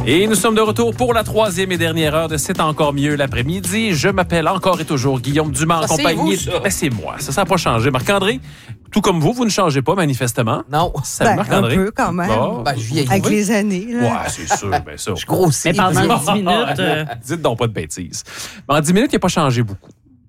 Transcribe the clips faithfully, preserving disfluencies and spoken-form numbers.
Et nous sommes de retour pour la troisième et dernière heure de C'est encore mieux l'après-midi. Je m'appelle encore et toujours Guillaume Dumas en ça, compagnie... C'est vous, ça. Ben, c'est moi, ça, ça n'a pas changé. Marc-André, tout comme vous, vous ne changez pas manifestement. Non. Salut Ben, Marc-André. un peu quand même. Bon. Ben, je vieillis. Avec les années. Là. Ouais, c'est sûr, bien sûr. Je grossis. Mais pendant dix minutes... Euh... Dites donc pas de bêtises. En dix minutes, il n'a pas changé beaucoup.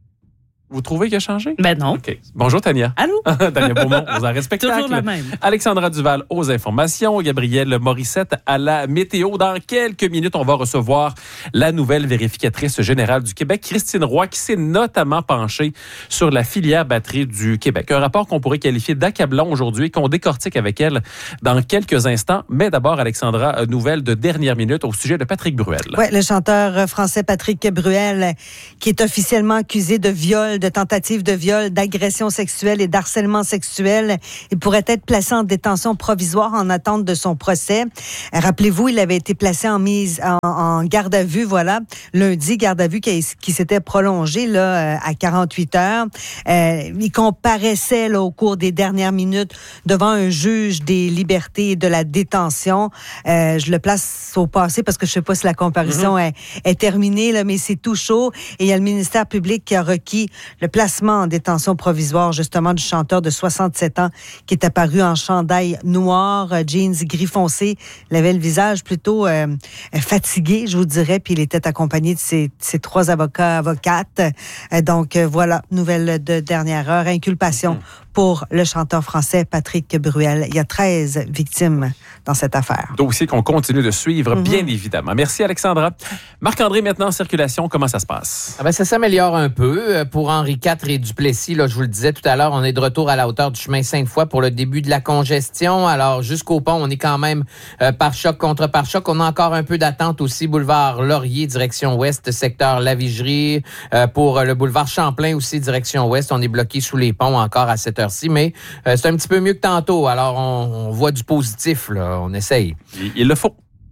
Vous trouvez qu'il a changé? Ben non. OK. Bonjour, Tania. Allô? Tania Beaumont, aux arrêts spectacles. Toujours la même. Alexandra Duval, aux informations. Gabrielle Morissette, à la météo. Dans quelques minutes, on va recevoir la nouvelle vérificatrice générale du Québec, Christine Roy, qui s'est notamment penchée sur la filière batterie du Québec. Un rapport qu'on pourrait qualifier d'accablant aujourd'hui, qu'on décortique avec elle dans quelques instants. Mais d'abord, Alexandra, nouvelle de dernière minute au sujet de Patrick Bruel. Oui, le chanteur français Patrick Bruel, qui est officiellement accusé de viol, de tentative de viol, d'agression sexuelle et d'harcèlement sexuel. Il pourrait être placé en détention provisoire en attente de son procès. Rappelez-vous, il avait été placé en mise en, en garde à vue, voilà, lundi, garde à vue qui, qui s'était prolongée là, à quarante-huit heures. Euh, il comparaissait là, au cours des dernières minutes devant un juge des libertés et de la détention. Euh, je le place au passé parce que je ne sais pas si la comparution mm-hmm. est, est terminée, là, mais c'est tout chaud. Et il y a le ministère public qui a requis le placement en détention provisoire, justement, du chanteur de soixante-sept ans qui est apparu en chandail noir, jeans gris foncé. Il avait le visage plutôt euh, fatigué, je vous dirais, puis il était accompagné de ses, ses trois avocats, avocates. Euh, donc, euh, voilà, nouvelle de dernière heure, inculpation mmh. pour le chanteur français Patrick Bruel. Il y a treize victimes dans cette affaire. Dossier qu'on continue de suivre, mm-hmm. bien évidemment. Merci, Alexandra. Marc-André, maintenant en circulation, comment ça se passe? Ah ben, ça s'améliore un peu. Pour Henri quatre et Duplessis, là, je vous le disais tout à l'heure, on est de retour à la hauteur du chemin Sainte-Foy pour le début de la congestion. Alors, jusqu'au pont, on est quand même euh, pare-choc contre pare-choc. On a encore un peu d'attente aussi. Boulevard Laurier, direction ouest, secteur Lavigerie. Euh, pour le boulevard Champlain aussi, direction ouest, on est bloqué sous les ponts encore à cette heure-ci. Mais euh, c'est un petit peu mieux que tantôt. Alors, on, on voit du positif, là. On essaye. Il, il le faut.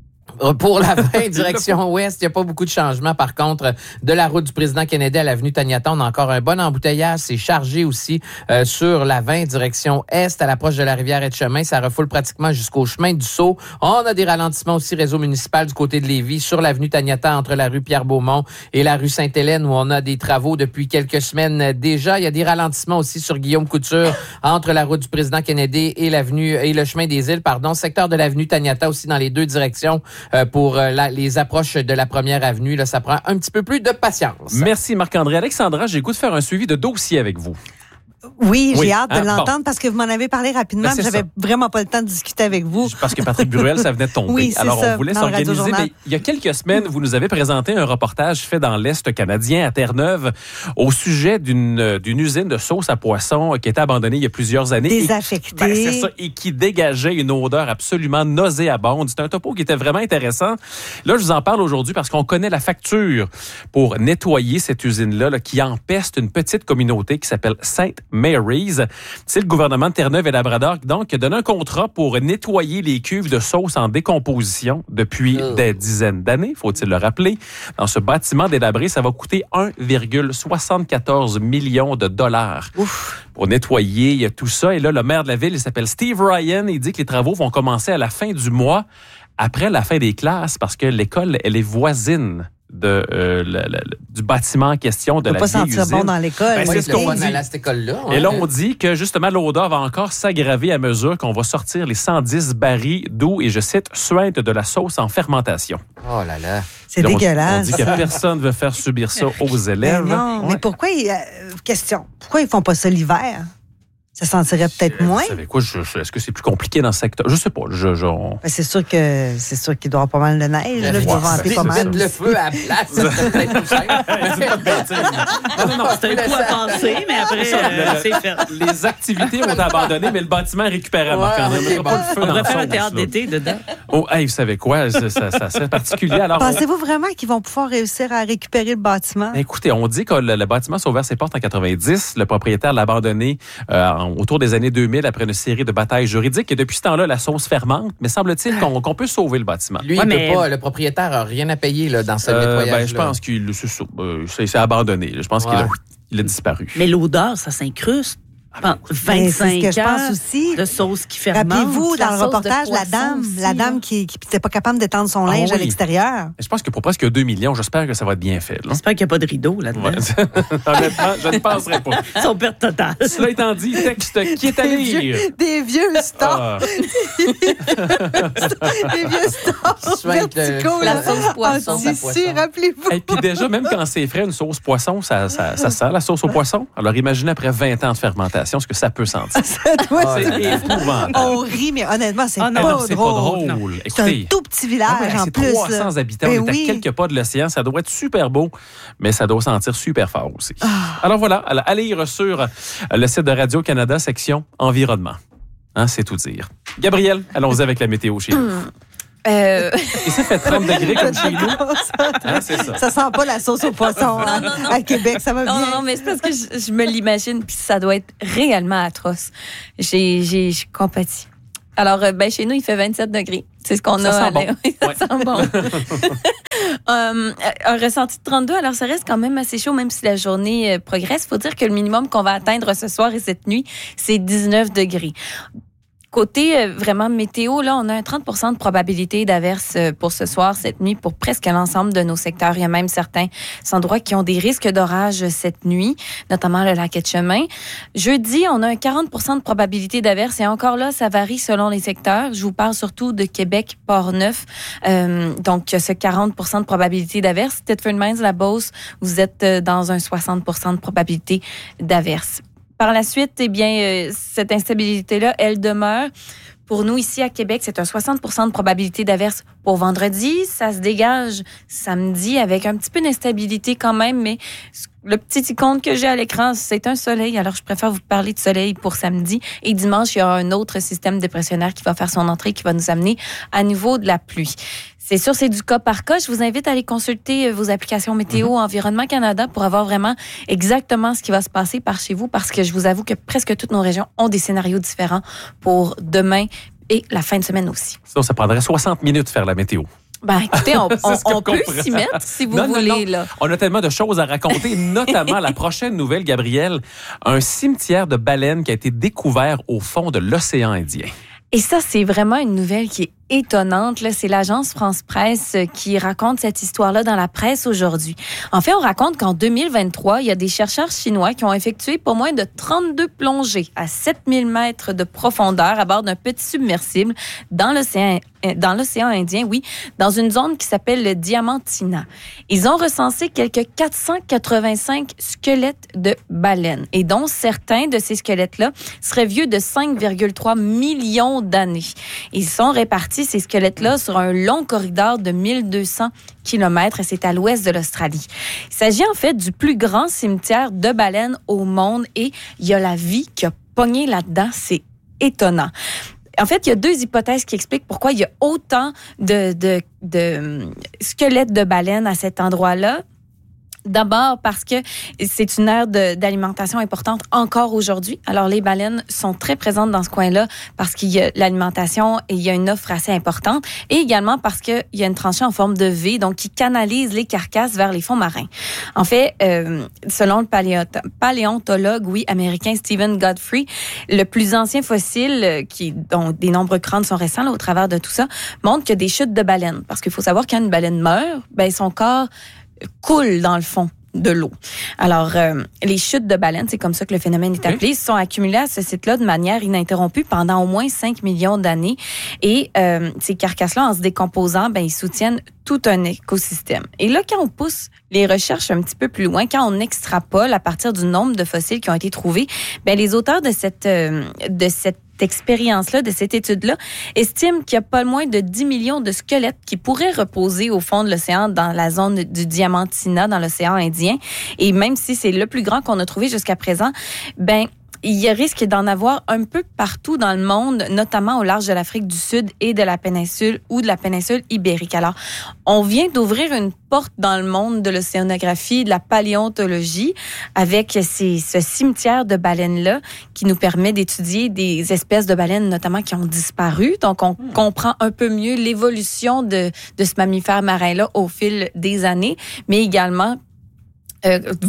Pour la vingt, direction ouest, il n'y a pas beaucoup de changements. Par contre, de la route du président Kennedy à l'avenue Taniata, on a encore un bon embouteillage. C'est chargé aussi euh, sur la vingt, direction est, à l'approche de la rivière Etchemin. Ça refoule pratiquement jusqu'au chemin du Sceau. On a des ralentissements aussi réseau municipal du côté de Lévis, sur l'avenue Taniata, entre la rue Pierre-Beaumont et la rue Sainte-Hélène, où on a des travaux depuis quelques semaines déjà. Il y a des ralentissements aussi sur Guillaume Couture, entre la route du président Kennedy et l'avenue et le chemin des Îles, pardon. Secteur de l'avenue Taniata aussi dans les deux directions. Euh, pour euh, la, les approches de la première avenue, là, ça prend un petit peu plus de patience. Merci Marc-André. Alexandra, j'ai le goût de faire un suivi de dossier avec vous. Oui, oui, j'ai hâte de hein, l'entendre bon. parce que vous m'en avez parlé rapidement, ben, mais j'avais ça. vraiment pas le temps de discuter avec vous. Parce que Patrick Bruel, ça venait de tomber. Oui, c'est Alors, ça, on voulait dans le s'organiser. Radio-Journal. Mais il y a quelques semaines, vous nous avez présenté un reportage fait dans l'Est canadien, à Terre-Neuve, au sujet d'une, d'une usine de sauce à poisson qui était abandonnée il y a plusieurs années. Désaffectée. Et, ben, c'est ça, et qui dégageait une odeur absolument nauséabonde. C'est un topo qui était vraiment intéressant. Là, je vous en parle aujourd'hui parce qu'on connaît la facture pour nettoyer cette usine-là, là, qui empeste une petite communauté qui s'appelle Saint Mary's. C'est le gouvernement de Terre-Neuve et Labrador donc, qui a donné un contrat pour nettoyer les cuves de sauce en décomposition depuis oh. des dizaines d'années, faut-il le rappeler. Dans ce bâtiment délabré, ça va coûter un virgule soixante-quatorze million de dollars Ouf. Pour nettoyer tout ça. Et là, le maire de la ville, il s'appelle Steve Ryan. Il dit que les travaux vont commencer à la fin du mois, après la fin des classes, parce que l'école, elle est voisine de euh, le, le, du bâtiment en question, de la vieille usine. On peut pas sentir bon dans l'école. Ben, oui, c'est ce qu'on dit. À cette école-là. Ouais. Et là, on dit que justement, l'odeur va encore s'aggraver à mesure qu'on va sortir les cent dix barils d'eau, et je cite, suinte de la sauce en fermentation. Oh là là. C'est donc, dégueulasse. On dit que personne ne veut faire subir ça aux élèves. Mais non, ouais. mais pourquoi, ils, euh, question, pourquoi ils font pas ça l'hiver? Ça sentirait peut-être euh, moins. Vous savez quoi, je, je, est-ce que c'est plus compliqué dans ce secteur? Je sais pas. Je, je, on... ben, c'est sûr que c'est sûr qu'il doit y avoir pas mal de neige. Là, il doit vanter pas mal. Le feu à la place, c'est peut-être plus simple. non, non, non, c'était un coup à penser, mais après, euh, c'est fait. Les activités ont été abandonnées, mais le bâtiment est récupérable. Ouais, Marc-André. okay, On bon. pas le feu On dans devrait faire le un théâtre là. d'été dedans. Oh, hey, vous savez quoi? Ça, ça, ça serait particulier. Alors, pensez-vous vraiment qu'ils vont pouvoir réussir à récupérer le bâtiment? Écoutez, on dit que le, le bâtiment s'est ouvert ses portes en quatre-vingt-dix. Le propriétaire l'a abandonné euh, autour des années deux mille après une série de batailles juridiques. Et depuis ce temps-là, la sauce fermente. Mais semble-t-il qu'on, qu'on peut sauver le bâtiment. Lui, ouais, il mais... peut pas. Le propriétaire n'a rien à payer là, dans ce euh, nettoyage. Ben, je pense qu'il c'est, c'est, c'est abandonné. Je pense ouais. qu'il a, il a disparu. Mais l'odeur, ça s'incruste. vingt-cinq c'est ce que je pense heures aussi. de sauce qui fermente. Rappelez-vous, dans la le sauce de reportage, la poisson dame, aussi, la dame là. qui n'était pas capable d'étendre son linge Ah à oui. l'extérieur. Je pense que pour presque deux millions, j'espère que ça va être bien fait. Là. J'espère qu'il n'y a pas de rideau là-dedans. Ouais. Honnêtement, je ne penserais pas. Son perte totale. Cela étant dit, texte qui est à Des lire. vieux, des vieux stocks, Ah, des vieux stocks Je vais être, euh, verticaux. la là, sauce poisson. En tissu, poisson. rappelez-vous. et puis déjà, même quand c'est frais, une sauce poisson, ça, ça, ça sent la sauce au poisson. Alors imaginez après vingt ans de fermentation ce que ça peut sentir. Ça doit Ah, C'est être- épouvantable. On rit, mais honnêtement, c'est Ah non, pas, non, c'est pas drôle. drôle. C'est un Écoutez, tout petit village, ah ouais, en c'est plus. trois là. cents habitants. Ben on est oui. à quelques pas de l'océan. Ça doit être super beau, mais ça doit sentir super fort aussi. Ah. Alors voilà, alors, allez lire sur euh, le site de Radio-Canada, section environnement. Hein, c'est tout dire. Gabrielle, allons-y avec la météo chez nous. Euh, Et ça fait trente degrés comme chez nous. Hein, c'est ça. Ça sent pas la sauce au poisson hein, non, non. à Québec, ça va non, bien. non, mais c'est parce que je, je me l'imagine, puis ça doit être réellement atroce. J'ai, j'ai, je compatis. Alors, euh, ben, chez nous, il fait vingt-sept degrés. C'est ce qu'on Ça a. sent à bon. la- Oui, ça Ouais. sent bon. Um, un ressenti de trente-deux, alors ça reste quand même assez chaud, même si la journée euh, progresse. Il faut dire que le minimum qu'on va atteindre ce soir et cette nuit, c'est dix-neuf degrés. Côté euh, vraiment météo, là, on a un trente pour cent de probabilité d'averse euh, pour ce soir, cette nuit, pour presque l'ensemble de nos secteurs. Il y a même certains endroits qui ont des risques d'orage cette nuit, notamment le lac Etchemin. Jeudi, on a un quarante pour cent de probabilité d'averse et encore là, ça varie selon les secteurs. Je vous parle surtout de Québec, Port-Neuf. Euh, donc, ce quarante pour cent de probabilité d'averse. Thetford Mines, la Beauce, vous êtes euh, dans un soixante pour cent de probabilité d'averse. Par la suite, eh bien, euh, cette instabilité-là, elle demeure. Pour nous, ici à Québec, c'est un soixante pour cent de probabilité d'averse pour vendredi. Ça se dégage samedi avec un petit peu d'instabilité quand même, mais le petit icône que j'ai à l'écran, c'est un soleil. Alors, je préfère vous parler de soleil pour samedi. Et dimanche, il y aura un autre système dépressionnaire qui va faire son entrée, qui va nous amener à nouveau de la pluie. C'est sûr, c'est du cas par cas. Je vous invite à aller consulter vos applications météo mm-hmm. Environnement Canada pour avoir vraiment exactement ce qui va se passer par chez vous, parce que je vous avoue que presque toutes nos régions ont des scénarios différents pour demain et la fin de semaine aussi. Sinon, ça prendrait soixante minutes de faire la météo. Ben, écoutez, on, on, ce qu'on on peut comprend. s'y mettre si vous Non, non, voulez. non. Là. On a tellement de choses à raconter, notamment la prochaine nouvelle, Gabrielle, un cimetière de baleines qui a été découvert au fond de l'océan Indien. Et ça, c'est vraiment une nouvelle qui est étonnante. Là, c'est l'agence France-Presse qui raconte cette histoire-là dans la presse aujourd'hui. En fait, on raconte qu'en deux mille vingt-trois, il y a des chercheurs chinois qui ont effectué pas moins de trente-deux plongées à sept mille mètres de profondeur à bord d'un petit submersible dans l'océan, dans l'océan Indien, oui, dans une zone qui s'appelle le Diamantina. Ils ont recensé quelques quatre cent quatre-vingt-cinq squelettes de baleines, et dont certains de ces squelettes-là seraient vieux de cinq virgule trois millions d'années. Ils sont répartis, ces squelettes-là, sur un long corridor de mille deux cents kilomètres, et c'est à l'ouest de l'Australie. Il s'agit en fait du plus grand cimetière de baleines au monde, et il y a la vie qui a pogné là-dedans. C'est étonnant. En fait, il y a deux hypothèses qui expliquent pourquoi il y a autant de, de, de squelettes de baleines à cet endroit-là. D'abord parce que c'est une aire de, d'alimentation importante encore aujourd'hui. Alors, les baleines sont très présentes dans ce coin-là parce qu'il y a l'alimentation et il y a une offre assez importante. Et également parce qu'il y a une tranchée en forme de V, donc qui canalise les carcasses vers les fonds marins. En fait, euh, selon le paléo- paléontologue, oui, américain Stephen Godfrey, le plus ancien fossile, qui, dont des nombreux crânes sont récents là, au travers de tout ça, montre qu'il y a des chutes de baleines. Parce qu'il faut savoir quand une baleine meurt, ben son corps coule dans le fond de l'eau. Alors, euh, les chutes de baleines, c'est comme ça que le phénomène est appelé, se sont accumulées à ce site-là de manière ininterrompue pendant au moins cinq millions d'années. Et euh, ces carcasses-là, en se décomposant, ben ils soutiennent tout un écosystème. Et là, quand on pousse les recherches un petit peu plus loin, quand on extrapole à partir du nombre de fossiles qui ont été trouvés, ben les auteurs de cette euh, de cette expérience-là, de cette étude-là, estiment qu'il y a pas moins de dix millions de squelettes qui pourraient reposer au fond de l'océan dans la zone du Diamantina, dans l'océan Indien. Et même si c'est le plus grand qu'on a trouvé jusqu'à présent, ben il y a risque d'en avoir un peu partout dans le monde, notamment au large de l'Afrique du Sud et de la péninsule ou de la péninsule ibérique. Alors, on vient d'ouvrir une porte dans le monde de l'océanographie, de la paléontologie, avec ces, ce cimetière de baleines-là qui nous permet d'étudier des espèces de baleines, notamment qui ont disparu. Donc, on mmh. comprend un peu mieux l'évolution de, de ce mammifère marin-là au fil des années, mais également euh, voir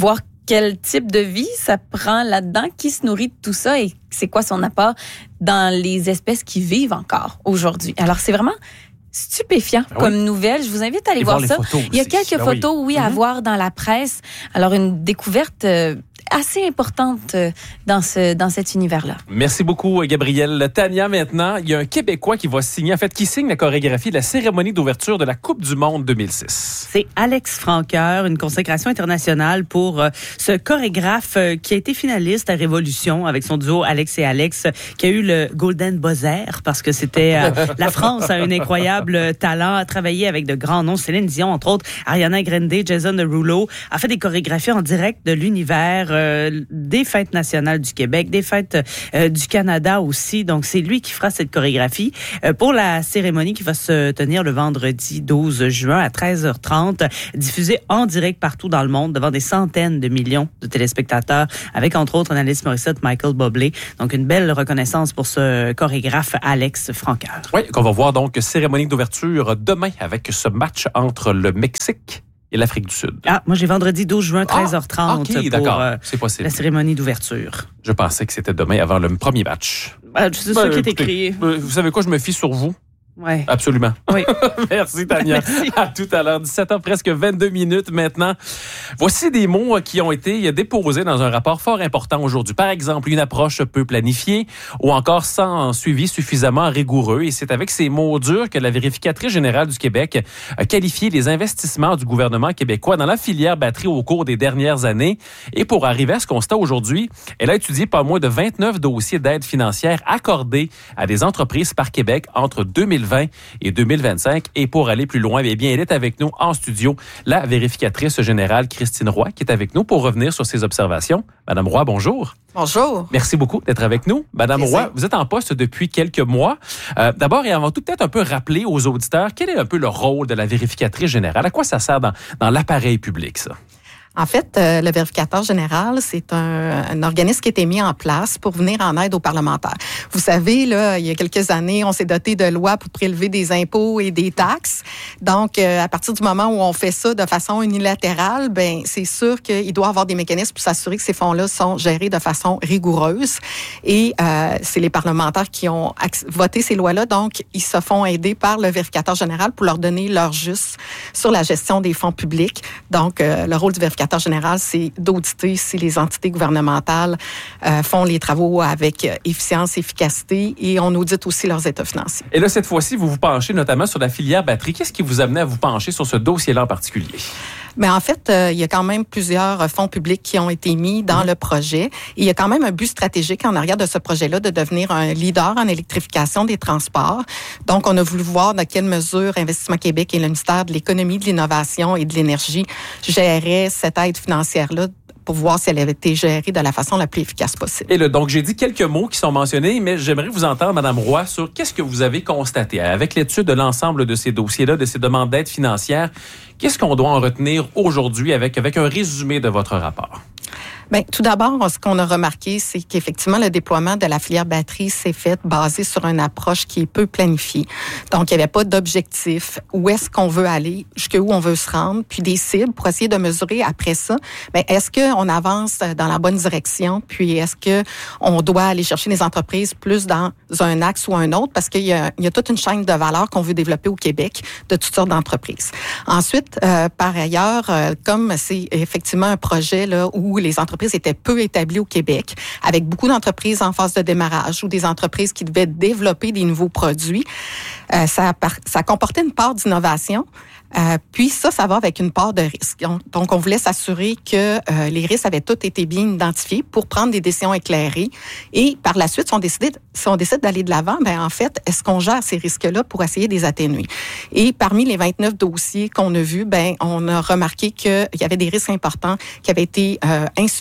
quel type de vie ça prend là-dedans, qui se nourrit de tout ça et c'est quoi son apport dans les espèces qui vivent encore aujourd'hui. Alors, c'est vraiment stupéfiant ah comme oui. nouvelle. Je vous invite à aller et voir, voir ça. Les photos Il y a aussi. quelques ben photos, oui, oui mm-hmm. à voir dans la presse. Alors, une découverte euh, assez importante euh, dans ce dans cet univers-là. Merci beaucoup, Gabrielle. Tania, maintenant, il y a un Québécois qui va signer, en fait, qui signe la chorégraphie de la cérémonie d'ouverture de la Coupe du Monde deux mille six. C'est Alex Franqueur, une consécration internationale pour euh, ce chorégraphe euh, qui a été finaliste à Révolution avec son duo Alex et Alex, qui a eu le Golden Buzzer parce que c'était euh, la France a un incroyable talent à travailler avec de grands noms. Céline Dion, entre autres, Ariana Grande, Jason Derulo, a fait des chorégraphies en direct de l'univers, euh, des fêtes nationales du Québec, des fêtes euh, du Canada aussi. Donc, c'est lui qui fera cette chorégraphie euh, pour la cérémonie qui va se tenir le vendredi douze juin à treize heures trente, diffusée en direct partout dans le monde devant des centaines de millions de téléspectateurs, avec entre autres Annalise Morissette, Michael Bublé. Donc, une belle reconnaissance pour ce chorégraphe Alex Franqueur. Oui, qu'on va voir donc cérémonie d'ouverture demain avec ce match entre le Mexique et l'Afrique du Sud. Ah, moi j'ai vendredi douze juin, treize heures trente ah, okay, pour euh, c'est possible. la cérémonie d'ouverture. Je pensais que c'était demain avant le premier match. Ah, c'est ben, ça qui est écoutez, écrit. Vous savez quoi, je me fie sur vous. Ouais. Absolument. Oui. Merci, Tania. Merci. À tout à l'heure. dix-sept heures, presque vingt-deux minutes maintenant. Voici des mots qui ont été déposés dans un rapport fort important aujourd'hui. Par exemple, une approche peu planifiée ou encore sans suivi suffisamment rigoureux. Et c'est avec ces mots durs que la vérificatrice générale du Québec a qualifié les investissements du gouvernement québécois dans la filière batterie au cours des dernières années. Et pour arriver à ce constat aujourd'hui, elle a étudié pas moins de vingt-neuf dossiers d'aide financière accordés à des entreprises par Québec entre deux mille vingt et deux mille vingt-cinq. Et pour aller plus loin, eh bien, elle est avec nous en studio, la vérificatrice générale Christine Roy, qui est avec nous pour revenir sur ses observations. Madame Roy, bonjour. Bonjour. Merci beaucoup d'être avec nous. Madame Plaisir. Roy, vous êtes en poste depuis quelques mois. Euh, d'abord et avant tout, peut-être un peu rappeler aux auditeurs quel est un peu le rôle de la vérificatrice générale. À quoi ça sert dans, dans l'appareil public, ça? En fait, euh, le vérificateur général, c'est un, un organisme qui a été mis en place pour venir en aide aux parlementaires. Vous savez, là, il y a quelques années, on s'est doté de lois pour prélever des impôts et des taxes. Donc, euh, à partir du moment où on fait ça de façon unilatérale, ben c'est sûr qu'il doit y avoir des mécanismes pour s'assurer que ces fonds-là sont gérés de façon rigoureuse. Et euh, c'est les parlementaires qui ont voté ces lois-là. Donc, ils se font aider par le vérificateur général pour leur donner leur juste sur la gestion des fonds publics. Donc, euh, le rôle du vérificateur général, c'est d'auditer si les entités gouvernementales euh, font les travaux avec efficience, efficacité, et on audite aussi leurs états financiers. Et là, cette fois-ci, vous vous penchez notamment sur la filière batterie. Qu'est-ce qui vous amenait à vous pencher sur ce dossier-là en particulier? Mais en fait, euh, il y a quand même plusieurs fonds publics qui ont été mis dans mmh. le projet. Et il y a quand même un but stratégique en arrière de ce projet-là de devenir un leader en électrification des transports. Donc, on a voulu voir dans quelle mesure Investissement Québec et le ministère de l'Économie, de l'Innovation et de l'Énergie géraient cette aide financière-là pour voir si elle avait été gérée de la façon la plus efficace possible. Et là, donc, j'ai dit quelques mots qui sont mentionnés, mais j'aimerais vous entendre, Madame Roy, sur qu'est-ce que vous avez constaté avec l'étude de l'ensemble de ces dossiers-là, de ces demandes d'aide financière. Qu'est-ce qu'on doit en retenir aujourd'hui avec, avec un résumé de votre rapport? Bien, tout d'abord, ce qu'on a remarqué, c'est qu'effectivement, le déploiement de la filière batterie s'est fait basé sur une approche qui est peu planifiée. Donc, il n'y avait pas d'objectif. Où est-ce qu'on veut aller, jusqu'où on veut se rendre, puis des cibles pour essayer de mesurer après ça. Bien, est-ce qu'on avance dans la bonne direction, puis est-ce qu'on doit aller chercher les entreprises plus dans un axe ou un autre, parce qu'il y a, il y a toute une chaîne de valeur qu'on veut développer au Québec de toutes sortes d'entreprises. Ensuite, euh, par ailleurs, euh, comme c'est effectivement un projet là où les entreprises étaient peu établies au Québec, avec beaucoup d'entreprises en phase de démarrage ou des entreprises qui devaient développer des nouveaux produits. Euh, ça, ça comportait une part d'innovation. Euh, puis ça, ça va avec une part de risque. Donc, on voulait s'assurer que euh, les risques avaient tous été bien identifiés pour prendre des décisions éclairées. Et par la suite, si on décide, si on décide d'aller de l'avant, ben en fait, est-ce qu'on gère ces risques-là pour essayer de les atténuer? Et parmi les vingt-neuf dossiers qu'on a vus, ben on a remarqué qu'il y avait des risques importants qui avaient été euh, insuffisants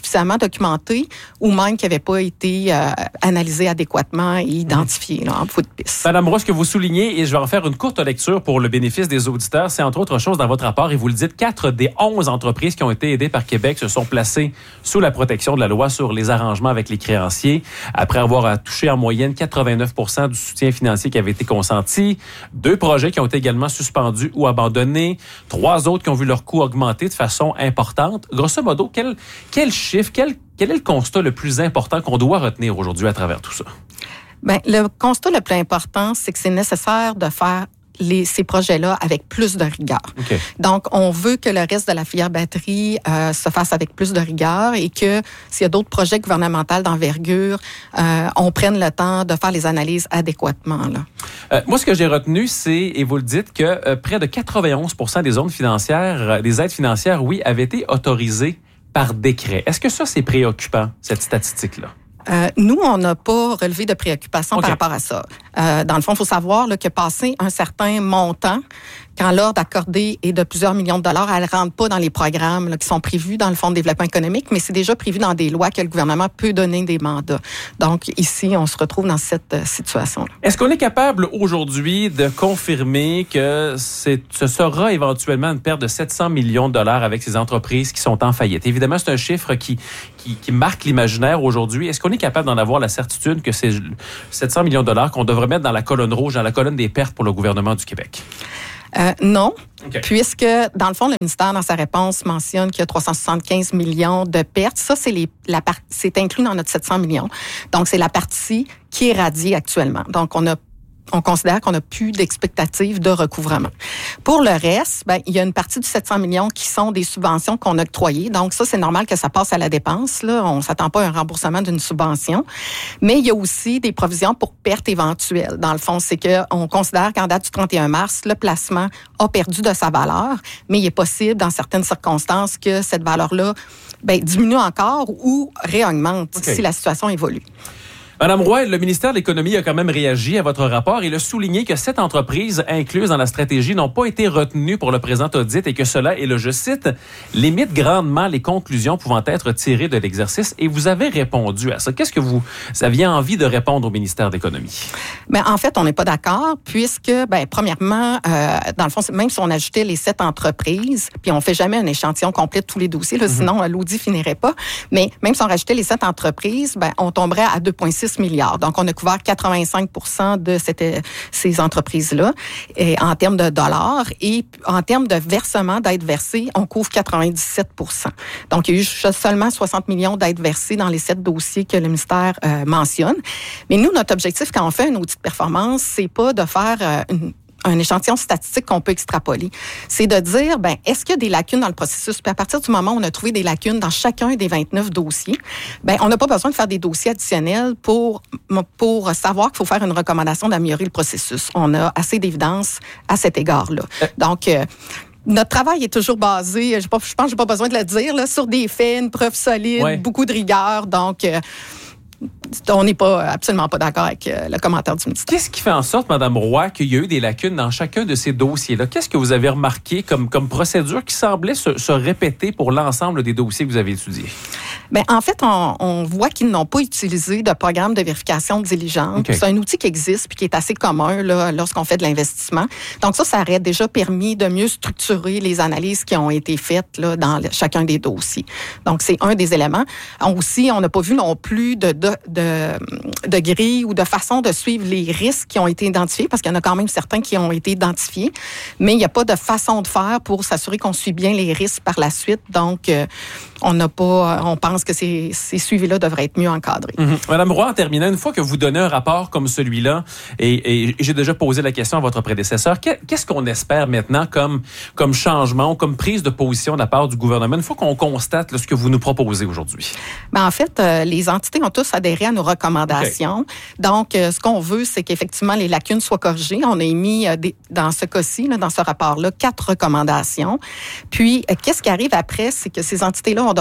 insuffisamment documentés ou même qui n'avaient pas été euh, analysés adéquatement et identifiés là, en bout de piste. Madame Roy, ce que vous soulignez, et je vais en faire une courte lecture pour le bénéfice des auditeurs, c'est entre autres choses dans votre rapport, et vous le dites, quatre des onze entreprises qui ont été aidées par Québec se sont placées sous la protection de la loi sur les arrangements avec les créanciers, après avoir touché en moyenne quatre-vingt-neuf pour cent du soutien financier qui avait été consenti. Deux projets qui ont été également suspendus ou abandonnés. Trois autres qui ont vu leur coût augmenter de façon importante. Grosso modo, quel, quel chiffre, quel, quel est le constat le plus important qu'on doit retenir aujourd'hui à travers tout ça? Bien, le constat le plus important, c'est que c'est nécessaire de faire Les, ces projets-là avec plus de rigueur. Okay. Donc, on veut que le reste de la filière batterie euh, se fasse avec plus de rigueur et que s'il y a d'autres projets gouvernementaux d'envergure, euh, on prenne le temps de faire les analyses adéquatement. Là. Euh, moi, ce que j'ai retenu, c'est, et vous le dites, que euh, près de quatre-vingt-onze pour cent des zones financières, euh, des aides financières, oui, avaient été autorisées par décret. Est-ce que ça, c'est préoccupant, cette statistique-là? Euh, nous, on n'a pas relevé de préoccupation okay. par rapport à ça. Euh, dans le fond, il faut savoir là, que passer un certain montant, quand l'ordre accordé est de plusieurs millions de dollars, elle ne rentre pas dans les programmes là, qui sont prévus dans le Fonds de développement économique, mais c'est déjà prévu dans des lois que le gouvernement peut donner des mandats. Donc, ici, on se retrouve dans cette euh, situation-là. Est-ce qu'on est capable aujourd'hui de confirmer que c'est, ce sera éventuellement une perte de sept cents millions de dollars avec ces entreprises qui sont en faillite? Évidemment, c'est un chiffre qui, qui, qui marque l'imaginaire aujourd'hui. Est-ce qu'on est capable d'en avoir la certitude que c'est sept cents millions de dollars qu'on devrait mettre dans la colonne rouge, dans la colonne des pertes pour le gouvernement du Québec? Euh, non, okay. puisque, dans le fond, le ministère, dans sa réponse, mentionne qu'il y a trois cent soixante-quinze millions de pertes. Ça, c'est, les, la part, c'est inclus dans notre sept cents millions. Donc, c'est la partie qui est radiée actuellement. Donc, on a on considère qu'on n'a plus d'expectative de recouvrement. Pour le reste, ben, il y a une partie du sept cents millions qui sont des subventions qu'on a octroyées. Donc, ça, c'est normal que ça passe à la dépense. Là. On ne s'attend pas à un remboursement d'une subvention. Mais il y a aussi des provisions pour pertes éventuelles. Dans le fond, c'est qu'on considère qu'en date du trente et un mars, le placement a perdu de sa valeur, mais il est possible, dans certaines circonstances, que cette valeur-là ben, diminue encore ou réaugmente okay. si la situation évolue. Madame Roy, le ministère de l'Économie a quand même réagi à votre rapport. Il a souligné que sept entreprises incluses dans la stratégie n'ont pas été retenues pour le présent audit et que cela, et là, je cite, limite grandement les conclusions pouvant être tirées de l'exercice. Et vous avez répondu à ça. Qu'est-ce que vous aviez envie de répondre au ministère de l'Économie? Bien, en fait, on n'est pas d'accord puisque, ben, premièrement, euh, dans le fond, même si on ajoutait les sept entreprises, puis on fait jamais un échantillon complet de tous les dossiers, là, mm-hmm. sinon l'audit finirait pas. Mais même si on rajoutait les sept entreprises, ben, on tomberait à deux virgule six milliards. Donc, on a couvert quatre-vingt-cinq pour cent de cette, ces entreprises-là et, en termes de dollars. Et en termes de versement d'aides versées, on couvre quatre-vingt-dix-sept pour cent. Donc, il y a eu seulement soixante millions d'aides versées dans les sept dossiers que le ministère euh, mentionne. Mais nous, notre objectif, quand on fait un audit de performance, c'est pas de faire euh, une un échantillon statistique qu'on peut extrapoler. C'est de dire, ben, est-ce qu'il y a des lacunes dans le processus? Puis à partir du moment où on a trouvé des lacunes dans chacun des vingt-neuf dossiers, ben, on n'a pas besoin de faire des dossiers additionnels pour, pour savoir qu'il faut faire une recommandation d'améliorer le processus. On a assez d'évidence à cet égard-là. Donc, euh, notre travail est toujours basé, je pense que j'ai pas besoin de le dire, là, sur des faits, une preuve solide, ouais. beaucoup de rigueur. Donc, euh, on n'est pas absolument pas d'accord avec euh, le commentaire du ministère. Qu'est-ce qui fait en sorte, Mme Roy, qu'il y a eu des lacunes dans chacun de ces dossiers-là? Qu'est-ce que vous avez remarqué comme, comme procédure qui semblait se, se répéter pour l'ensemble des dossiers que vous avez étudiés? Bien, en fait, on, on voit qu'ils n'ont pas utilisé de programme de vérification diligente. Okay. C'est un outil qui existe puis qui est assez commun là, lorsqu'on fait de l'investissement. Donc ça, ça aurait déjà permis de mieux structurer les analyses qui ont été faites là, dans le, chacun des dossiers. Donc, c'est un des éléments. On, aussi, on n'a pas vu non plus de, de, de, de grille ou de façon de suivre les risques qui ont été identifiés, parce qu'il y en a quand même certains qui ont été identifiés, mais il n'y a pas de façon de faire pour s'assurer qu'on suit bien les risques par la suite. Donc, euh, on n'a pas, on pense que ces, ces suivis-là devraient être mieux encadrés. Mm-hmm. Madame Roy, en terminant, une fois que vous donnez un rapport comme celui-là, et, et j'ai déjà posé la question à votre prédécesseur, qu'est-ce qu'on espère maintenant comme, comme changement ou comme prise de position de la part du gouvernement, une fois qu'on constate là, ce que vous nous proposez aujourd'hui? Bien, en fait, euh, les entités ont tous adhéré à nos recommandations. Okay. Donc, euh, ce qu'on veut, c'est qu'effectivement, les lacunes soient corrigées. On a émis, euh, des, dans ce cas-ci, là, dans ce rapport-là, quatre recommandations. Puis, euh, qu'est-ce qui arrive après, c'est que ces entités-là vont devoir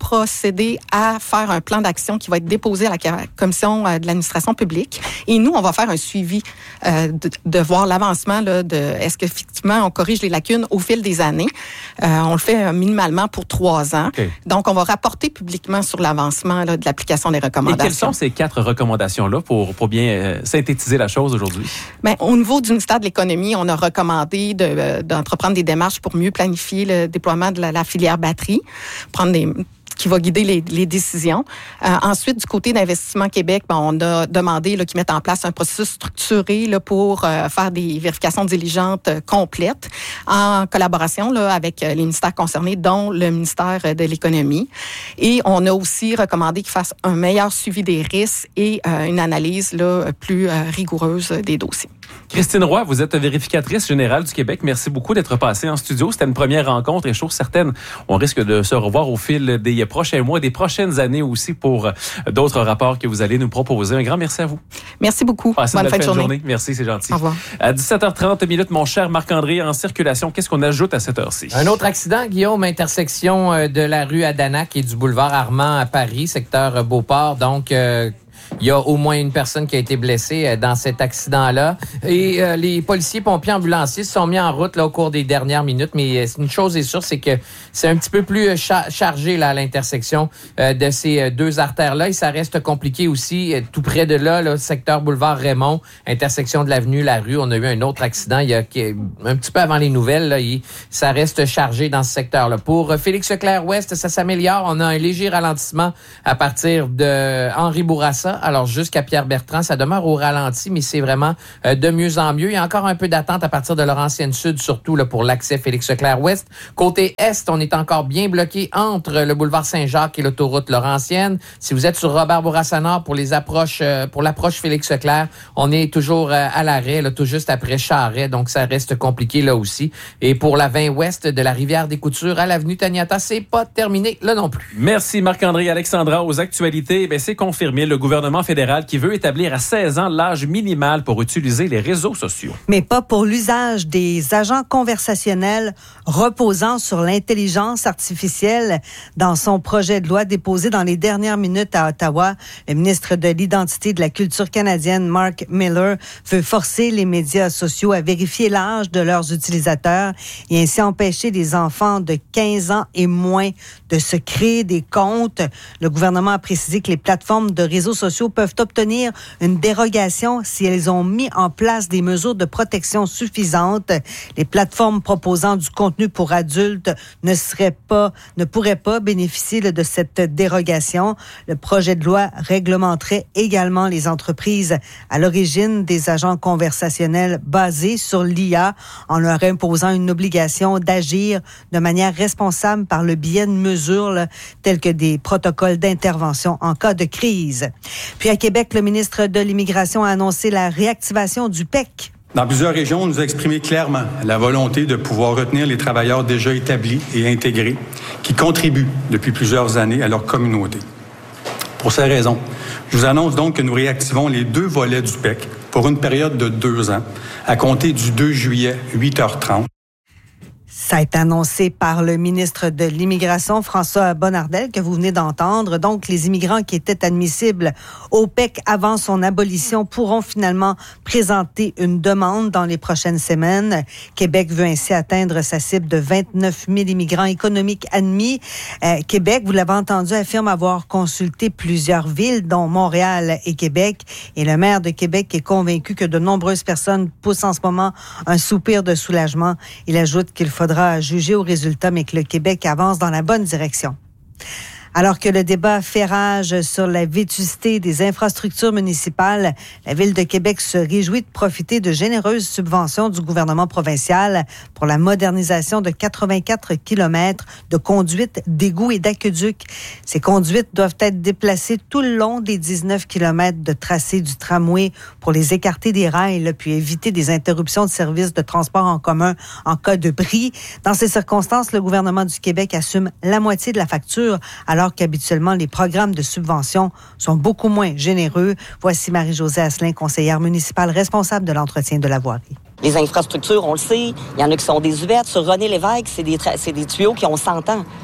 procéder à faire un plan d'action qui va être déposé à la Commission de l'administration publique. Et nous, on va faire un suivi euh, de, de voir l'avancement là, de est-ce qu'effectivement on corrige les lacunes au fil des années. Euh, on le fait euh, minimalement pour trois ans. Okay. Donc, on va rapporter publiquement sur l'avancement là, de l'application des recommandations. Et quelles sont ces quatre recommandations-là pour, pour bien euh, synthétiser la chose aujourd'hui? Bien, au niveau du ministère de l'Économie, on a recommandé de, euh, d'entreprendre des démarches pour mieux planifier le déploiement de la, la filière batterie, prendre des qui va guider les, les décisions. Euh, ensuite, du côté d'Investissement Québec, ben, on a demandé là, qu'ils mettent en place un processus structuré là, pour euh, faire des vérifications diligentes euh, complètes en collaboration là, avec les ministères concernés, dont le ministère de l'Économie. Et on a aussi recommandé qu'ils fassent un meilleur suivi des risques et euh, une analyse là, plus euh, rigoureuse des dossiers. Christine Roy, vous êtes vérificatrice générale du Québec. Merci beaucoup d'être passée en studio. C'était une première rencontre et chose certaine, on risque de se revoir au fil des prochains mois, des prochaines années aussi pour d'autres rapports que vous allez nous proposer. Un grand merci à vous. Merci beaucoup. Passez une bonne fin de journée. journée. Merci, c'est gentil. Au revoir. À dix-sept heures trente minutes, mon cher Marc-André, en circulation, qu'est-ce qu'on ajoute à cette heure-ci? Un autre accident, Guillaume, intersection de la rue Adanac et du boulevard Armand à Paris, secteur Beauport. Donc, euh, il y a au moins une personne qui a été blessée dans cet accident-là. Et euh, les policiers, pompiers, ambulanciers se sont mis en route là, au cours des dernières minutes. Mais une chose est sûre, c'est que c'est un petit peu plus cha- chargé là, à l'intersection euh, de ces deux artères-là. Et ça reste compliqué aussi. Tout près de là, le secteur boulevard Raymond, intersection de l'avenue La Rue. On a eu un autre accident il y a un petit peu avant les nouvelles. Là, et ça reste chargé dans ce secteur-là. Pour Félix-Leclerc-Ouest, ça s'améliore. On a un léger ralentissement à partir de Henri Bourassa. Alors, jusqu'à Pierre-Bertrand, ça demeure au ralenti, mais c'est vraiment euh, de mieux en mieux. Il y a encore un peu d'attente à partir de Laurentienne-Sud, surtout là, pour l'accès Félix-Leclerc-Ouest. Côté Est, on est encore bien bloqué entre le boulevard Saint-Jacques et l'autoroute Laurentienne. Si vous êtes sur Robert-Bourassa-Nord pour les approches, euh, pour l'approche Félix-Leclerc, on est toujours euh, à l'arrêt, là, tout juste après Charret, donc ça reste compliqué là aussi. Et pour la vingt Ouest de la Rivière-des-Coutures à l'avenue Taniata, c'est pas terminé là non plus. Merci Marc-André. Alexandra, aux actualités, ben, c'est confirmé, le gouvernement fédéral qui veut établir à seize ans l'âge minimal pour utiliser les réseaux sociaux. Mais pas pour l'usage des agents conversationnels reposant sur l'intelligence artificielle. Dans son projet de loi déposé dans les dernières minutes à Ottawa, le ministre de l'Identité et de la Culture canadienne, Mark Miller, veut forcer les médias sociaux à vérifier l'âge de leurs utilisateurs et ainsi empêcher les enfants de quinze ans et moins de se créer des comptes. Le gouvernement a précisé que les plateformes de réseaux sociaux peuvent obtenir une dérogation si elles ont mis en place des mesures de protection suffisantes. Les plateformes proposant du contenu pour adultes ne seraient pas, ne pourraient pas bénéficier de cette dérogation. Le projet de loi réglementerait également les entreprises à l'origine des agents conversationnels basés sur l'I A en leur imposant une obligation d'agir de manière responsable par le biais de mesures là, telles que des protocoles d'intervention en cas de crise. Puis à Québec, le ministre de l'Immigration a annoncé la réactivation du P E C. Dans plusieurs régions, on nous a exprimé clairement la volonté de pouvoir retenir les travailleurs déjà établis et intégrés qui contribuent depuis plusieurs années à leur communauté. Pour ces raisons, je vous annonce donc que nous réactivons les deux volets du P E C pour une période de deux ans, à compter du deux juillet, huit heures trente. Ça a été annoncé par le ministre de l'Immigration, François Bonnardel, que vous venez d'entendre. Donc, les immigrants qui étaient admissibles au P E C avant son abolition pourront finalement présenter une demande dans les prochaines semaines. Québec veut ainsi atteindre sa cible de vingt-neuf mille immigrants économiques admis. Euh, Québec, vous l'avez entendu, affirme avoir consulté plusieurs villes, dont Montréal et Québec. Et le maire de Québec est convaincu que de nombreuses personnes poussent en ce moment un soupir de soulagement. Il ajoute qu'il faudra juger au résultat, mais que le Québec avance dans la bonne direction. Alors que le débat fait rage sur la vétusté des infrastructures municipales, la Ville de Québec se réjouit de profiter de généreuses subventions du gouvernement provincial pour la modernisation de quatre-vingt-quatre kilomètres de conduites, d'égouts et d'aqueducs. Ces conduites doivent être déplacées tout le long des dix-neuf kilomètres de tracé du tramway pour les écarter des rails, là, puis éviter des interruptions de services de transport en commun en cas de bris. Dans ces circonstances, le gouvernement du Québec assume la moitié de la facture, alors alors qu'habituellement, les programmes de subvention sont beaucoup moins généreux. Voici Marie-Josée Asselin, conseillère municipale responsable de l'entretien de la voirie. Les infrastructures, on le sait, il y en a qui sont des uvettes. Sur René Lévesque, c'est des, tra- c'est des tuyaux qui ont cent ans.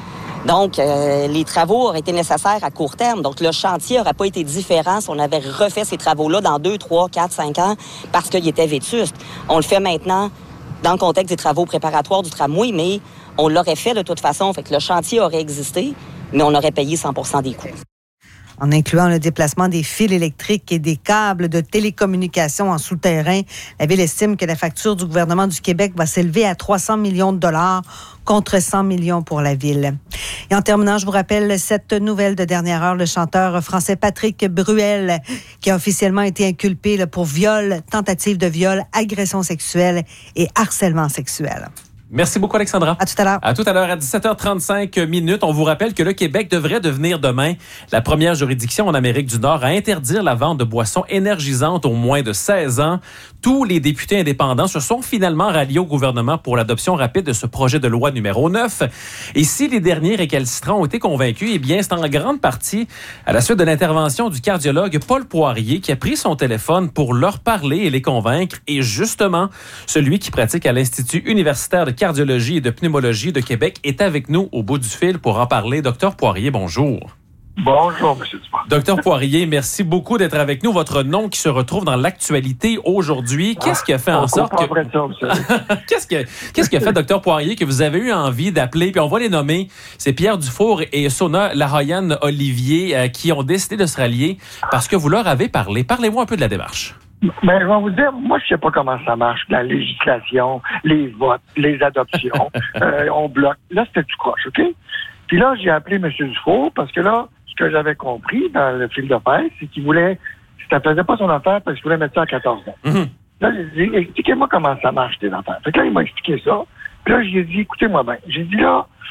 Donc, euh, les travaux auraient été nécessaires à court terme. Donc, le chantier n'aurait pas été différent si on avait refait ces travaux-là dans deux, trois, quatre, cinq ans parce qu'il était vétuste. On le fait maintenant dans le contexte des travaux préparatoires du tramway, mais on l'aurait fait de toute façon. Fait que le chantier aurait existé, mais on aurait payé cent pour cent des coûts. En incluant le déplacement des fils électriques et des câbles de télécommunications en souterrain, la Ville estime que la facture du gouvernement du Québec va s'élever à trois cents millions de dollars contre cent millions pour la Ville. Et en terminant, je vous rappelle cette nouvelle de dernière heure, le chanteur français Patrick Bruel, qui a officiellement été inculpé pour viol, tentative de viol, agression sexuelle et harcèlement sexuel. Merci beaucoup, Alexandra. À tout à l'heure. À tout à l'heure, à dix-sept heures trente-cinq minutes. On vous rappelle que le Québec devrait devenir demain la première juridiction en Amérique du Nord à interdire la vente de boissons énergisantes aux moins de seize ans. Tous les députés indépendants se sont finalement ralliés au gouvernement pour l'adoption rapide de ce projet de loi numéro neuf. Et si les derniers récalcitrants ont été convaincus, eh bien, c'est en grande partie à la suite de l'intervention du cardiologue Paul Poirier qui a pris son téléphone pour leur parler et les convaincre. Et justement, celui qui pratique à l'Institut universitaire de cardiologie et de pneumologie de Québec est avec nous au bout du fil pour en parler. Docteur Poirier, bonjour. Bonjour, M. Dupont. Docteur Poirier, merci beaucoup d'être avec nous. Votre nom qui se retrouve dans l'actualité aujourd'hui. Qu'est-ce qui a fait en on sorte que... Ça, qu'est-ce, que... Qu'est-ce qui a fait, Docteur Poirier, que vous avez eu envie d'appeler, puis on va les nommer, c'est Pierre Dufour et Sona Laroyan-Olivier euh, qui ont décidé de se rallier parce que vous leur avez parlé. Parlez-moi un peu de la démarche. Ben, je vais vous dire, moi, je sais pas comment ça marche, la législation, les votes, les adoptions, euh, on bloque. Là, c'était tout croche, OK? Puis là, j'ai appelé M. Dufour parce que là, ce que j'avais compris dans le fil de presse, c'est qu'il voulait, ça faisait pas son affaire parce qu'il voulait mettre ça à quatorze ans. Mm-hmm. Là, j'ai dit, expliquez-moi comment ça marche, tes affaires. Fait que là, il m'a expliqué ça. Puis là, j'ai dit, écoutez-moi bien. J'ai dit, là,